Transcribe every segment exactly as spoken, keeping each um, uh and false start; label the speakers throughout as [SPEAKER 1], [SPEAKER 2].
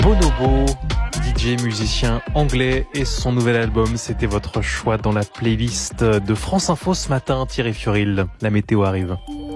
[SPEAKER 1] Bonobo, D J, musicien anglais, et son nouvel album, c'était votre choix dans la playlist de France Info ce matin. Thierry Furil, la météo arrive.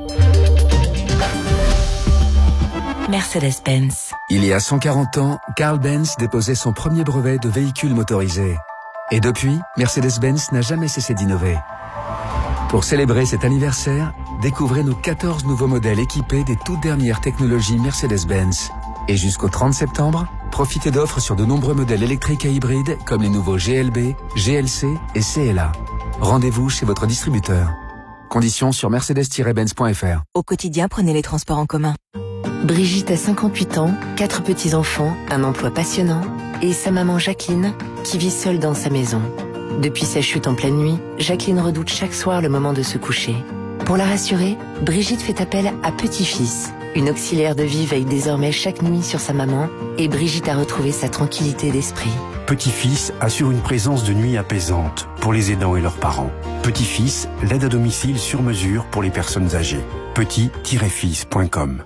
[SPEAKER 2] Mercedes-Benz.
[SPEAKER 3] Il y a cent quarante ans, Carl Benz déposait son premier brevet de véhicule motorisé. Et depuis, Mercedes-Benz n'a jamais cessé d'innover. Pour célébrer cet anniversaire, découvrez nos quatorze nouveaux modèles équipés des toutes dernières technologies Mercedes-Benz. Et jusqu'au trente septembre, profitez d'offres sur de nombreux modèles électriques et hybrides comme les nouveaux G L B, G L C et C L A. Rendez-vous chez votre distributeur. Conditions sur mercedes tiret benz point f r.
[SPEAKER 2] Au quotidien, prenez les transports en commun. Brigitte a cinquante-huit ans, quatre petits-enfants, un emploi passionnant et sa maman Jacqueline qui vit seule dans sa maison. Depuis sa chute en pleine nuit, Jacqueline redoute chaque soir le moment de se coucher. Pour la rassurer, Brigitte fait appel à Petit-Fils. Une auxiliaire de vie veille désormais chaque nuit sur sa maman et Brigitte a retrouvé sa tranquillité d'esprit.
[SPEAKER 4] Petit-Fils assure une présence de nuit apaisante pour les aidants et leurs parents. Petit-Fils, l'aide à domicile sur mesure pour les personnes âgées. petit tiret fils point com.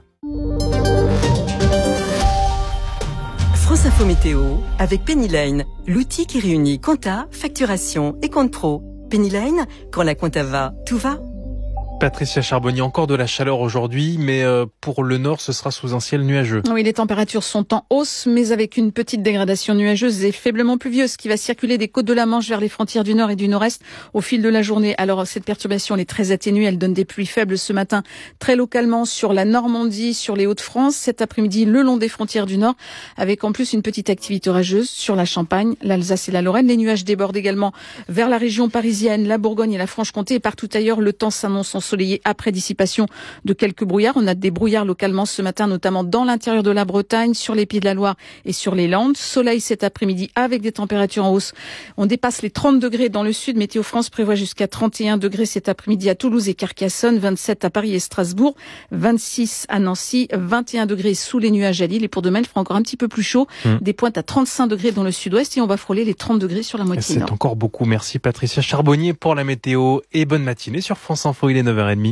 [SPEAKER 5] France Info Météo avec Pennyline, l'outil qui réunit compta, facturation et compte pro. Pennyline, quand la compta va, tout va.
[SPEAKER 1] Patricia Charbonnier, encore de la chaleur aujourd'hui, mais euh, pour le nord, ce sera sous un ciel nuageux.
[SPEAKER 6] Oui, les températures sont en hausse, mais avec une petite dégradation nuageuse et faiblement pluvieuse qui va circuler des côtes de la Manche vers les frontières du nord et du nord-est au fil de la journée. Alors, cette perturbation, elle est très atténuée. Elle donne des pluies faibles ce matin, très localement sur la Normandie, sur les Hauts-de-France. Cet après-midi, le long des frontières du nord, avec en plus une petite activité orageuse sur la Champagne, l'Alsace et la Lorraine. Les nuages débordent également vers la région parisienne, la Bourgogne et la Franche-Comté. Et partout ailleurs, le temps s'annonce ensoleillé après dissipation de quelques brouillards. On a des brouillards localement ce matin, notamment dans l'intérieur de la Bretagne, sur les Pieds de la Loire et sur les Landes. Soleil cet après-midi avec des températures en hausse. On dépasse les trente degrés dans le sud. Météo France prévoit jusqu'à trente et un degrés cet après-midi à Toulouse et Carcassonne, vingt-sept à Paris et Strasbourg, vingt-six à Nancy, vingt et un degrés sous les nuages à Lille. Et pour demain, il fera encore un petit peu plus chaud. Mmh. Des pointes à trente-cinq degrés dans le sud-ouest et on va frôler les trente degrés sur la moitié nord.
[SPEAKER 1] C'est encore beaucoup. Merci Patricia Charbonnier pour la météo et bonne matinée sur France Info. Il est neuf heures trente.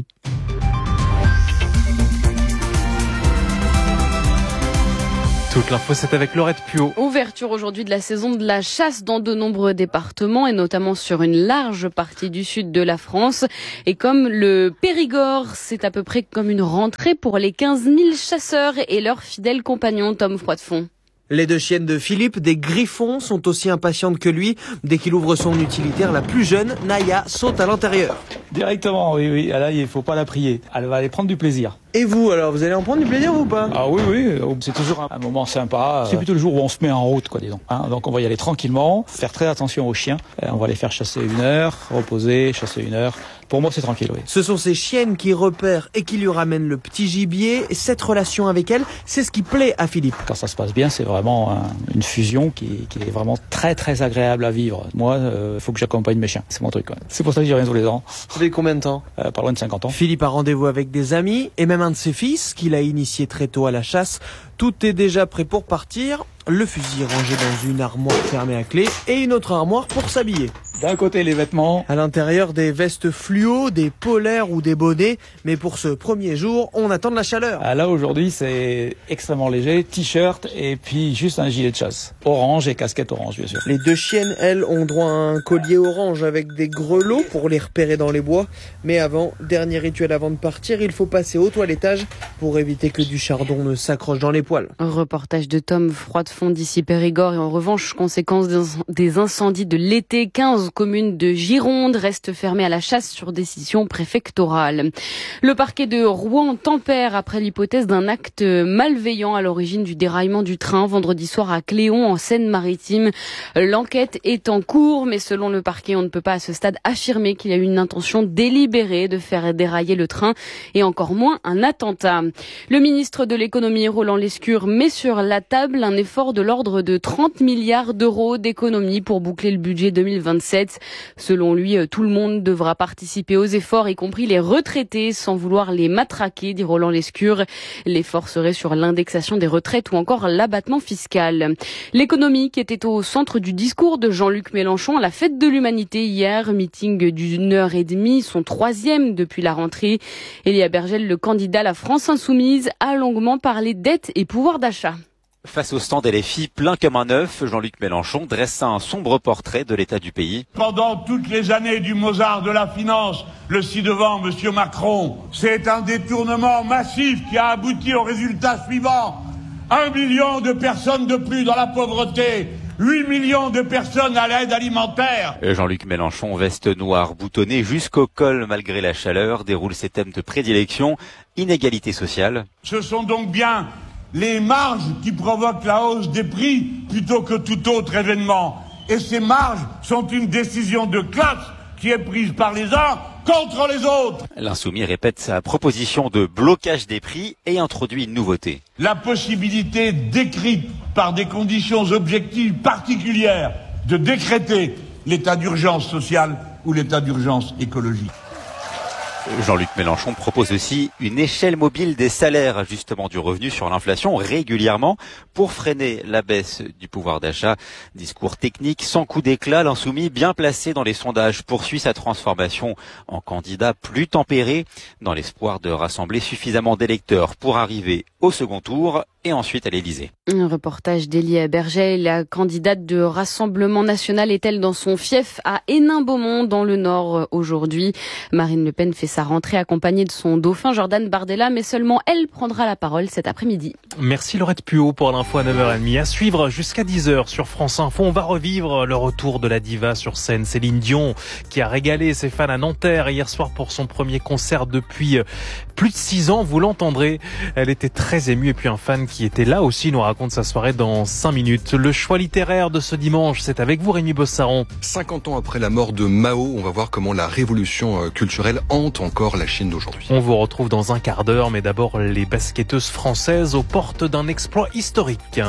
[SPEAKER 1] Toute l'info, c'est avec Laurette Puot.
[SPEAKER 7] Ouverture aujourd'hui de la saison de la chasse dans de nombreux départements et notamment sur une large partie du sud de la France. Et comme le Périgord, c'est à peu près comme une rentrée pour les quinze mille chasseurs et leurs fidèles compagnons. Tom Froidefond.
[SPEAKER 8] Les deux chiennes de Philippe, des griffons, sont aussi impatientes que lui. Dès qu'il ouvre son utilitaire, la plus jeune, Naya, saute à l'intérieur.
[SPEAKER 9] Directement, oui, oui. Là, il faut pas la prier. Elle va aller prendre du plaisir.
[SPEAKER 8] Et vous, alors, vous allez en prendre du plaisir ou pas?
[SPEAKER 9] Ah oui, oui. C'est toujours un moment sympa. C'est plutôt le jour où on se met en route, quoi, disons. Hein, donc on va y aller tranquillement, faire très attention aux chiens. On va les faire chasser une heure, reposer, chasser une heure. Pour moi, c'est tranquille, oui.
[SPEAKER 8] Ce sont ces chiennes qui repèrent et qui lui ramènent le petit gibier. Cette relation avec elle, c'est ce qui plaît à Philippe.
[SPEAKER 9] Quand ça se passe bien, c'est vraiment un, une fusion qui, qui est vraiment très, très agréable à vivre. Moi, il euh, faut que j'accompagne mes chiens. C'est mon truc, ouais. C'est pour ça que j'y reviens tous les ans.
[SPEAKER 8] Vous avez combien de temps?
[SPEAKER 9] euh, Pas loin de cinquante ans.
[SPEAKER 8] Philippe a rendez-vous avec des amis et même un de ses fils qu'il a initié très tôt à la chasse. Tout est déjà prêt pour partir. Le fusil rangé dans une armoire fermée à clé et une autre armoire pour s'habiller.
[SPEAKER 9] D'un côté, les vêtements.
[SPEAKER 8] À l'intérieur, des vestes fluo, des polaires ou des bonnets. Mais pour ce premier jour, on attend de la chaleur.
[SPEAKER 9] Ah là, aujourd'hui, c'est extrêmement léger. T-shirt et puis juste un gilet de chasse. Orange et casquette orange, bien sûr.
[SPEAKER 8] Les deux chiennes, elles, ont droit à un collier orange avec des grelots pour les repérer dans les bois. Mais avant, dernier rituel avant de partir, il faut passer au toilettage pour éviter que du chardon ne s'accroche dans les poils.
[SPEAKER 7] Un reportage de Tom Froidefond d'ici Périgord. Et en revanche, conséquence des incendies de l'été, quinze communes de Gironde restent fermées à la chasse sur décision préfectorale. Le parquet de Rouen tempère après l'hypothèse d'un acte malveillant à l'origine du déraillement du train vendredi soir à Cléon en Seine-Maritime. L'enquête est en cours, mais selon le parquet, on ne peut pas à ce stade affirmer qu'il y a eu une intention délibérée de faire dérailler le train et encore moins un attentat. Le ministre de l'économie, Roland Lescure, met sur la table un effort de l'ordre de trente milliards d'euros d'économies pour boucler le budget deux mille vingt-sept. Selon lui, tout le monde devra participer aux efforts, y compris les retraités, sans vouloir les matraquer, dit Roland Lescure. L'effort serait sur l'indexation des retraites ou encore l'abattement fiscal. L'économie qui était au centre du discours de Jean-Luc Mélenchon à la fête de l'humanité hier, meeting d'une heure et demie, son troisième depuis la rentrée. Elia Bergel, le candidat à la France Insoumise, a longuement parlé dette et pouvoir d'achat.
[SPEAKER 10] Face au stand L F I plein comme un œuf, Jean-Luc Mélenchon dressa un sombre portrait de l'état du pays.
[SPEAKER 11] Pendant toutes les années du Mozart de la finance, le ci-devant, Monsieur Macron, c'est un détournement massif qui a abouti au résultat suivant. Un million de personnes de plus dans la pauvreté, huit millions de personnes à l'aide alimentaire.
[SPEAKER 10] Jean-Luc Mélenchon, veste noire boutonnée jusqu'au col malgré la chaleur, déroule ses thèmes de prédilection, inégalité sociale.
[SPEAKER 11] Ce sont donc bien les marges qui provoquent la hausse des prix plutôt que tout autre événement. Et ces marges sont une décision de classe qui est prise par les uns contre les autres.
[SPEAKER 10] L'insoumis répète sa proposition de blocage des prix et introduit une nouveauté.
[SPEAKER 11] La possibilité décrite par des conditions objectives particulières de décréter l'état d'urgence sociale ou l'état d'urgence écologique.
[SPEAKER 10] Jean-Luc Mélenchon propose aussi une échelle mobile des salaires, ajustement du revenu sur l'inflation régulièrement pour freiner la baisse du pouvoir d'achat. Discours technique sans coup d'éclat, l'insoumis bien placé dans les sondages poursuit sa transformation en candidat plus tempéré dans l'espoir de rassembler suffisamment d'électeurs pour arriver au second tour et ensuite à l'Élysée.
[SPEAKER 7] Un reportage d'Élie Berger. La candidate de Rassemblement National est-elle dans son fief à Hénin-Beaumont dans le Nord aujourd'hui? Marine Le Pen fait sa rentrée accompagnée de son dauphin Jordan Bardella, mais seulement elle prendra la parole cet après-midi.
[SPEAKER 1] Merci Laurette Puot pour l'info à neuf heures trente. À suivre jusqu'à dix heures sur France Info. On va revivre le retour de la diva sur scène. Céline Dion qui a régalé ses fans à Nanterre hier soir pour son premier concert depuis plus de six ans. Vous l'entendrez. Elle était très émue et puis un fan qui était là aussi nous raconte sa soirée dans cinq minutes. Le choix littéraire de ce dimanche, c'est avec vous Rémi Bossaron.
[SPEAKER 12] cinquante ans après la mort de Mao, on va voir comment la révolution culturelle hante encore la Chine d'aujourd'hui.
[SPEAKER 1] On vous retrouve dans un quart d'heure, mais d'abord les basketteuses françaises aux portes d'un exploit historique.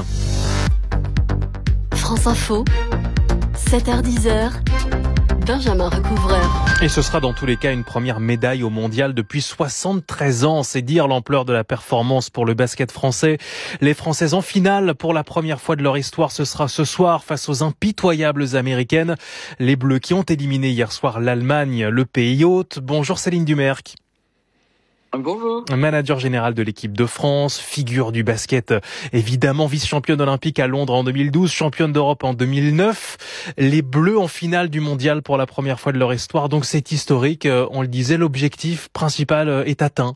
[SPEAKER 13] France Info, sept heures dix heures. Benjamin Recouvreur.
[SPEAKER 1] Et ce sera dans tous les cas une première médaille au mondial depuis soixante-treize ans. C'est dire l'ampleur de la performance pour le basket français. Les Françaises en finale pour la première fois de leur histoire, ce sera ce soir face aux impitoyables Américaines. Les Bleus qui ont éliminé hier soir l'Allemagne, le pays hôte. Bonjour Céline Dumerc.
[SPEAKER 14] Bonjour.
[SPEAKER 1] Manager général de l'équipe de France, figure du basket, évidemment vice-championne olympique à Londres en deux mille douze, championne d'Europe en deux mille neuf. Les Bleus en finale du mondial pour la première fois de leur histoire, donc c'est historique. On le disait, l'objectif principal est atteint.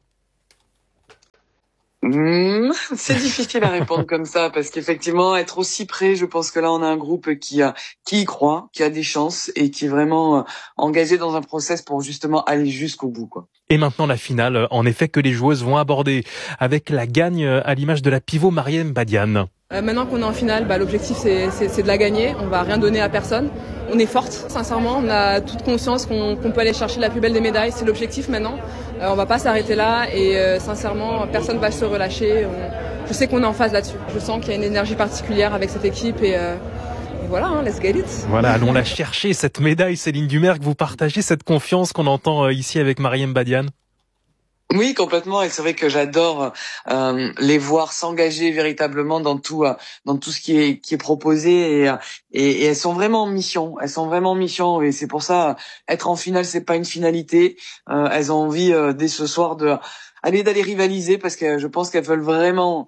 [SPEAKER 14] Mmh, c'est difficile à répondre comme ça parce qu'effectivement être aussi près, je pense que là on a un groupe qui a qui y croit, qui a des chances et qui est vraiment engagé dans un process pour justement aller jusqu'au bout, quoi.
[SPEAKER 1] Et maintenant la finale, en effet, que les joueuses vont aborder avec la gagne à l'image de la pivot Marième Badiane.
[SPEAKER 15] Euh, maintenant qu'on est en finale, bah, l'objectif c'est, c'est, c'est de la gagner. On va rien donner à personne. On est forte, sincèrement. On a toute conscience qu'on, qu'on peut aller chercher la plus belle des médailles. C'est l'objectif maintenant. Euh, on va pas s'arrêter là et euh, sincèrement, personne va se relâcher. On... Je sais qu'on est en phase là-dessus. Je sens qu'il y a une énergie particulière avec cette équipe et, euh, et voilà, hein, let's get it.
[SPEAKER 1] Voilà, allons la chercher cette médaille, Céline Dumerc. Vous partagez cette confiance qu'on entend ici avec Marième Badiane?
[SPEAKER 14] Oui, complètement. Et c'est vrai que j'adore euh, les voir s'engager véritablement dans tout, euh, dans tout ce qui est qui est proposé. Et, et, et elles sont vraiment en mission. Elles sont vraiment en mission. Et c'est pour ça, être en finale, c'est pas une finalité. Euh, elles ont envie euh, dès ce soir de aller d'aller rivaliser parce que je pense qu'elles veulent vraiment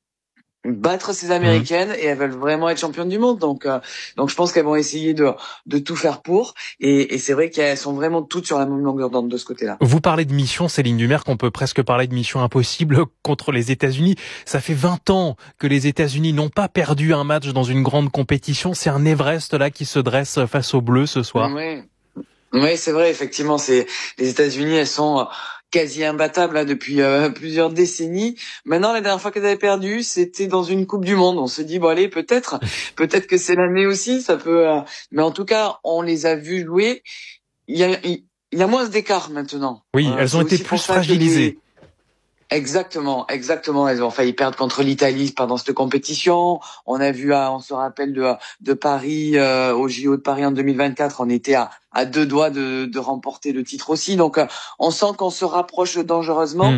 [SPEAKER 14] battre ces Américaines et elles veulent vraiment être championnes du monde. Donc, euh, donc je pense qu'elles vont essayer de de tout faire pour. Et, et c'est vrai qu'elles sont vraiment toutes sur la même longueur d'onde de ce côté-là.
[SPEAKER 1] Vous parlez de mission, Céline Dumerc, on peut presque parler de mission impossible contre les États-Unis. Ça fait vingt ans que les États-Unis n'ont pas perdu un match dans une grande compétition. C'est un Everest là qui se dresse face aux Bleus ce soir.
[SPEAKER 14] Oui, oui, c'est vrai. Effectivement, c'est les États-Unis. Elles sont quasi imbattable là depuis euh, plusieurs décennies. Maintenant, la dernière fois qu'elles avaient perdu, c'était dans une Coupe du Monde. On se dit bon allez, peut-être, peut-être que c'est l'année aussi, ça peut. Euh... Mais en tout cas, on les a vus jouer. Il y a, il y a moins d'écart maintenant.
[SPEAKER 1] Oui, euh, elles ont été plus fragilisées.
[SPEAKER 14] Exactement, exactement. Elles ont failli perdre contre l'Italie pendant cette compétition. On a vu, on se rappelle de, de Paris, euh, au J O de Paris en deux mille vingt-quatre, on était à, à deux doigts de, de remporter le titre aussi. Donc, on sent qu'on se rapproche dangereusement. Mmh.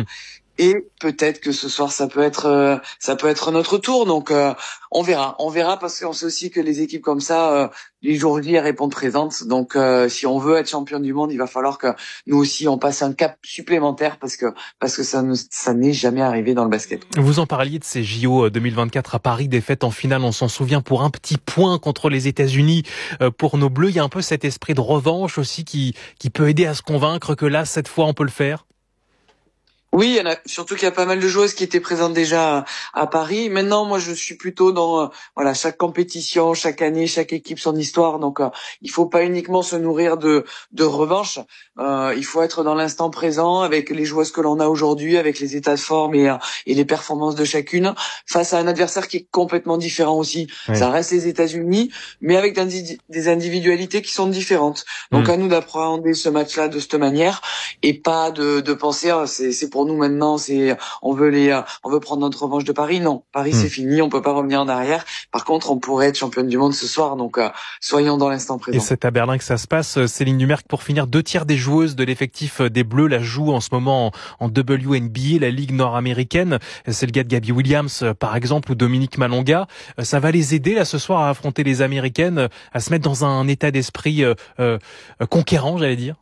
[SPEAKER 14] Et peut-être que ce soir ça peut être euh, ça peut être notre tour. Donc euh, on verra, on verra parce qu'on sait aussi que les équipes comme ça, euh, les jours J, elles répondent présentes. Donc euh, si on veut être champion du monde, il va falloir que nous aussi on passe un cap supplémentaire parce que parce que ça ne ça n'est jamais arrivé dans le basket.
[SPEAKER 1] Vous en parliez de ces J O deux mille vingt-quatre à Paris, défaite en finale, on s'en souvient, pour un petit point contre les États-Unis. Euh, pour nos Bleus, il y a un peu cet esprit de revanche aussi qui qui peut aider à se convaincre que là cette fois on peut le faire.
[SPEAKER 14] Oui, il y en a, surtout qu'il y a pas mal de joueuses qui étaient présentes déjà à, à Paris. Maintenant, moi, je suis plutôt dans, euh, voilà, chaque compétition, chaque année, chaque équipe son histoire. Donc, euh, il faut pas uniquement se nourrir de, de revanche. Euh, il faut être dans l'instant présent avec les joueuses que l'on a aujourd'hui, avec les états de forme et, euh, et les performances de chacune, face à un adversaire qui est complètement différent aussi. Oui. Ça reste les États-Unis, mais avec des individualités qui sont différentes. Donc, mmh. à nous d'appréhender ce match-là de cette manière et pas de, de penser, ah, c'est, c'est pour nous maintenant, c'est on veut les on veut prendre notre revanche de Paris. Non, Paris mmh. c'est fini, on peut pas revenir en arrière. Par contre, on pourrait être championne du monde ce soir, donc euh, soyons dans l'instant présent.
[SPEAKER 1] Et c'est à Berlin que ça se passe. Céline Dumerc, pour finir, deux tiers des joueuses de l'effectif des Bleus la jouent en ce moment en, en W N B A, la Ligue nord-américaine. C'est le cas de Gabby Williams par exemple ou Dominique Malonga. Ça va les aider là ce soir à affronter les Américaines, à se mettre dans un état d'esprit euh, euh, conquérant, j'allais dire.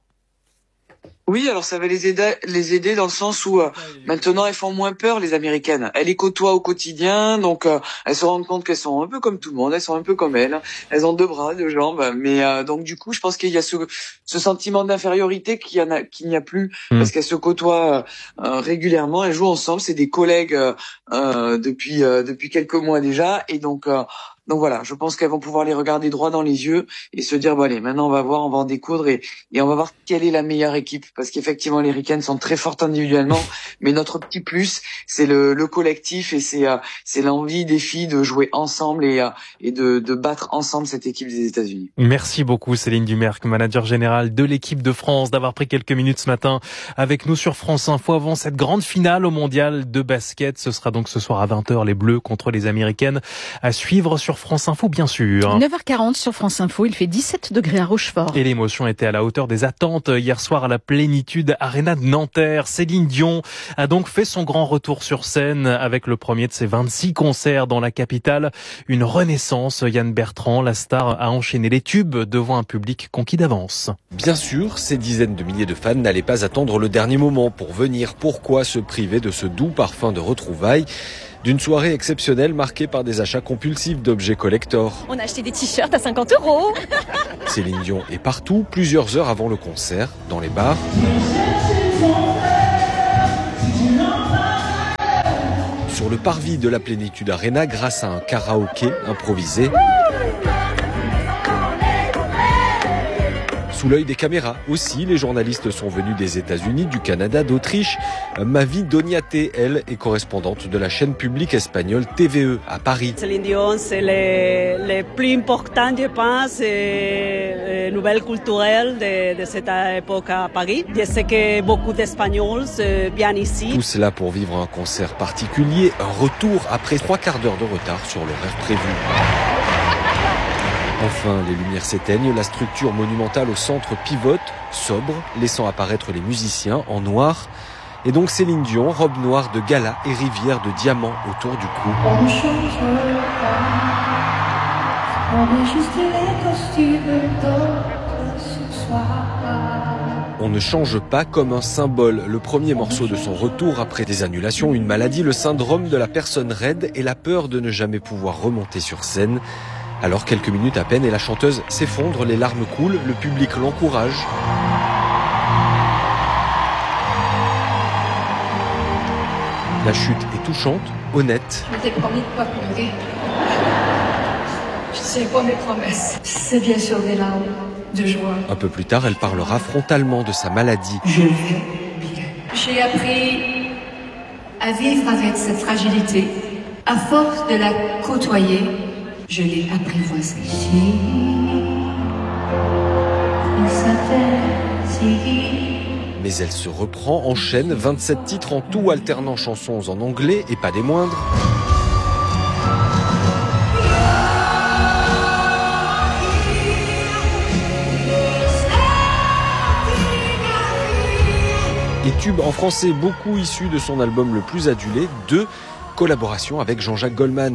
[SPEAKER 14] Oui, alors ça va les aider, les aider dans le sens où euh, maintenant elles font moins peur, les Américaines. Elles les côtoient au quotidien, donc euh, elles se rendent compte qu'elles sont un peu comme tout le monde, elles sont un peu comme elles. Elles ont deux bras, deux jambes, mais euh, donc du coup, je pense qu'il y a ce, ce sentiment d'infériorité qu'il y en a, qu'il n'y a plus mmh. parce qu'elles se côtoient euh, régulièrement, elles jouent ensemble, c'est des collègues euh, euh, depuis euh, depuis quelques mois déjà, et donc. Euh, Donc voilà, je pense qu'elles vont pouvoir les regarder droit dans les yeux et se dire, bon allez, maintenant on va voir, on va en découdre et, et on va voir quelle est la meilleure équipe. Parce qu'effectivement, les Ricaines sont très fortes individuellement, mais notre petit plus, c'est le, le collectif et c'est, euh, c'est l'envie des filles de jouer ensemble et, euh, et de, de battre ensemble cette équipe des États-Unis.
[SPEAKER 1] Merci beaucoup Céline Dumerc, manager général de l'équipe de France, d'avoir pris quelques minutes ce matin avec nous sur France Info avant cette grande finale au mondial de basket. Ce sera donc ce soir à vingt heures, les Bleus contre les Américaines, à suivre sur France Info, bien sûr.
[SPEAKER 6] neuf heures quarante sur France Info, il fait dix-sept degrés à Rochefort.
[SPEAKER 1] Et l'émotion était à la hauteur des attentes hier soir à la Plénitude Arena de Nanterre. Céline Dion a donc fait son grand retour sur scène avec le premier de ses vingt-six concerts dans la capitale. Une renaissance. Yann Bertrand, la star, a enchaîné les tubes devant un public conquis d'avance.
[SPEAKER 16] Bien sûr, ces dizaines de milliers de fans n'allaient pas attendre le dernier moment pour venir. Pourquoi se priver de ce doux parfum de retrouvailles ? D'une soirée exceptionnelle marquée par des achats compulsifs d'objets collector.
[SPEAKER 17] On a acheté des t-shirts à cinquante euros.
[SPEAKER 16] Céline Dion est partout, plusieurs heures avant le concert, dans les bars, sur le parvis de la Plénitude Arena grâce à un karaoké improvisé. Sous l'œil des caméras aussi, les journalistes sont venus des États-Unis, du Canada, d'Autriche. Mavi Doniate, elle, est correspondante de la chaîne publique espagnole T V E à Paris.
[SPEAKER 18] Céline Dion, c'est le, le plus important, je pense, et, nouvelle culturelle de, de cette époque à Paris. Je sais que beaucoup d'Espagnols viennent ici.
[SPEAKER 16] Tout cela pour vivre un concert particulier, un retour après trois quarts d'heure de retard sur l'horaire prévu. Enfin, les lumières s'éteignent, la structure monumentale au centre pivote, sobre, laissant apparaître les musiciens en noir. Et donc Céline Dion, robe noire de gala et rivière de diamants autour du cou.
[SPEAKER 19] On ne change pas, on met juste les costumes d'autres ce soir.
[SPEAKER 16] On ne change pas comme un symbole. Le premier morceau de son retour après des annulations, une maladie, le syndrome de la personne raide et la peur de ne jamais pouvoir remonter sur scène. Alors quelques minutes à peine et la chanteuse s'effondre, les larmes coulent, le public l'encourage. La chute est touchante, honnête.
[SPEAKER 19] Je t'ai promis de pas pleurer. Je sais pas mes promesses. C'est bien sûr des larmes de joie.
[SPEAKER 16] Un peu plus tard, elle parlera frontalement de sa maladie.
[SPEAKER 19] Je vais bien. J'ai appris à vivre avec cette fragilité. À force de la côtoyer, je l'ai apprivoisée.
[SPEAKER 16] Mais elle se reprend, enchaîne vingt-sept titres en tout, alternant chansons en anglais et pas des moindres. Et tubes en français, beaucoup issus de son album le plus adulé, deux collaborations avec Jean-Jacques Goldman.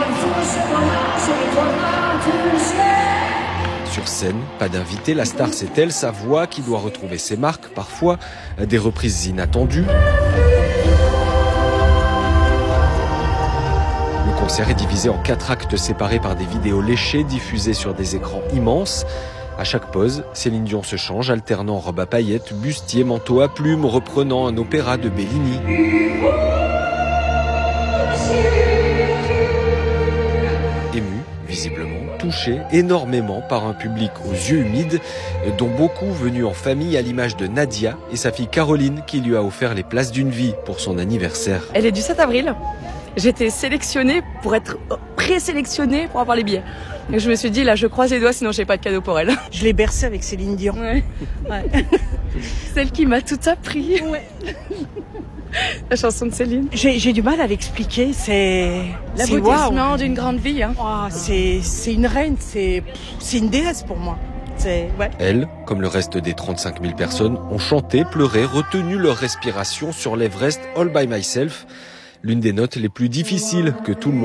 [SPEAKER 16] Sur scène, pas d'invité, la star c'est elle, sa voix qui doit retrouver ses marques, parfois des reprises inattendues. Le concert est divisé en quatre actes séparés par des vidéos léchées diffusées sur des écrans immenses. À chaque pause, Céline Dion se change, alternant robe à paillettes, bustier, manteau à plumes, reprenant un opéra de Bellini. Émue, visiblement, touchée énormément par un public aux yeux humides, dont beaucoup venus en famille à l'image de Nadia et sa fille Caroline qui lui a offert les places d'une vie pour son anniversaire.
[SPEAKER 20] Elle est du sept avril. J'étais sélectionnée pour être présélectionnée pour avoir les billets. Et je me suis dit, là, je croise les doigts, sinon j'ai pas de cadeau pour elle.
[SPEAKER 21] Je l'ai bercée avec Céline Dion.
[SPEAKER 20] Ouais. Ouais. Celle qui m'a tout appris.
[SPEAKER 21] Ouais.
[SPEAKER 20] La chanson de Céline.
[SPEAKER 21] J'ai, j'ai du mal à l'expliquer. C'est
[SPEAKER 20] l'aboutissement d'une grande vie. Hein.
[SPEAKER 21] Oh, c'est, c'est une reine. C'est, c'est une déesse pour moi. C'est, ouais.
[SPEAKER 16] Elle, comme le reste des trente-cinq mille personnes, ont chanté, pleuré, retenu leur respiration sur l'Everest All by Myself. L'une des notes les plus difficiles que tout le monde